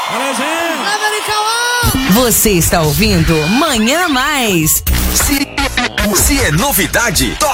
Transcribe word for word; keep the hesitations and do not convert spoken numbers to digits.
Você está ouvindo Manhã Mais. Se, se é novidade,